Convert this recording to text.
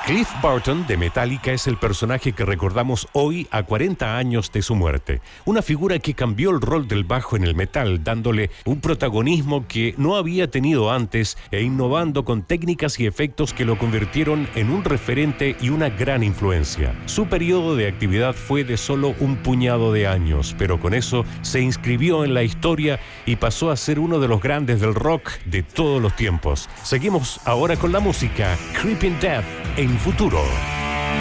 Cliff Burton de Metallica es el personaje que recordamos hoy a 40 años de su muerte. Una figura que cambió el rol del bajo en el metal, dándole un protagonismo que no había tenido antes e innovando con técnicas y efectos que lo convirtieron en un referente y una gran influencia. Su periodo de actividad fue de solo un puñado de años, pero con eso se inscribió en la historia y pasó a ser uno de los grandes del rock de todos los tiempos. Seguimos ahora con la música Creeping Death en Futuro.